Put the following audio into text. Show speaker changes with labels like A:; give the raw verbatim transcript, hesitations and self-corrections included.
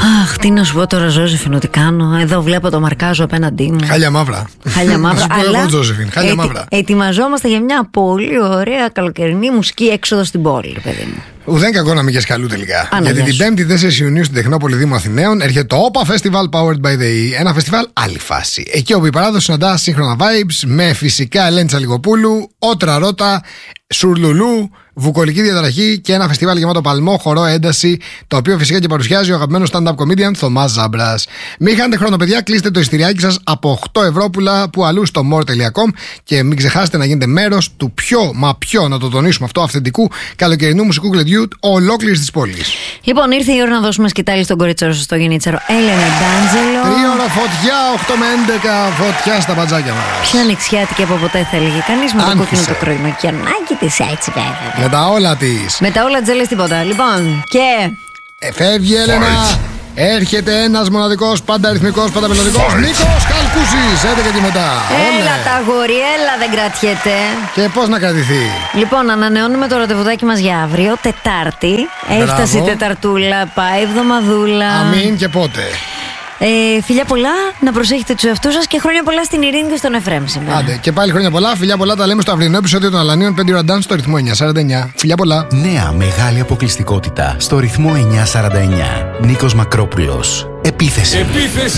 A: Αχ, τι να σου πω τώρα, Ζώζεφιν, ότι κάνω. Εδώ βλέπω το μαρκάζο απέναντί μου.
B: Χάλια μαύρα.
A: Χάλια μαύρα.
B: Αλλά εγώ, Ζώζεφιν, χάλια ετι, μαύρα.
A: Ετοιμαζόμαστε για μια πολύ ωραία καλοκαιρινή μουσική έξοδο στην πόλη, παιδί μου.
B: Ουδέν κακό να μην γες καλού τελικά. Α, γιατί την πέμπτη τέσσερις Ιουνίου στην Τεχνόπολη Δήμου Αθηναίων έρχεται το Όπα Festival Powered by the E. Ένα φεστιβάλ άλλη φάση. Εκεί όπου η παράδοση συναντά σύγχρονα vibes με φυσικά Ελένη Τσαλιγοπούλου, Ότρα Ρώτα, Σουρλουλού, βουκολική διαταραχή και ένα φεστιβάλ γεμάτο παλμό, χορό, ένταση, το οποίο φυσικά και παρουσιάζει ο αγαπημένος stand-up comedian Θωμάς Ζάμπρας. Μην χάνετε χρόνο, παιδιά, κλείστε το εισιτηριάκι σας από οκτώ ευρώ που αλλού στο more τελεία com και μην ξεχάσετε να γίνετε μέρος του πιο, μα πιο, να το τονίσουμε αυτό, αυθεντικού καλοκαιρινού μουσικού γλεντιού ολόκληρης της πόλης.
A: Λοιπόν, ήρθε η ώρα να δώσουμε σκητάλη στον κοριτσόρο στο γενίτσαρο Έλενα Ντάντζελο.
B: Τρίωρα φωτιά, οκτώ με έντεκα, φωτιά στα μπατζάκια μας.
A: Πιο ανοιξιάτικη από ποτέ θα έλεγε κανείς, με το κόκκινο το κρεμακιανάκι της έτσι βέβαια.
B: Με τα όλα της.
A: Με τα όλα τζέλες τίποτα. Λοιπόν, και.
B: Ε, φεύγει Έλενα. Έρχεται ένας μοναδικός, πάντα αριθμικός, πάντα μελλοντικός Νίκος Καλκούσης. έντεκα και μετά.
A: Έλα τα αγόρι, έλα, δεν κρατιέται.
B: Και πώς να κρατηθεί.
A: Λοιπόν, ανανεώνουμε το ραντεβουδάκι μας για αύριο, Τετάρτη. Έφτασε η Τεταρτούλα, πάει εβδομαδούλα.
B: Αμήν, και πότε.
A: Ε, φιλιά πολλά, να προσέχετε τους εαυτούς σας και χρόνια πολλά στην Ειρήνη και στον Εφραίμ σήμερα.
B: Άντε, και πάλι χρόνια πολλά, φιλιά πολλά, τα λέμε στο αυριανό επεισόδιο των Αλανίων πέντε ώρα Dance στο ρυθμό εννιά σαράντα εννιά. Φιλιά πολλά.
C: Νέα μεγάλη αποκλειστικότητα στο ρυθμό εννιά σαράντα εννιά. Νίκος Μακρόπουλος. Επίθεση. Επίθεση.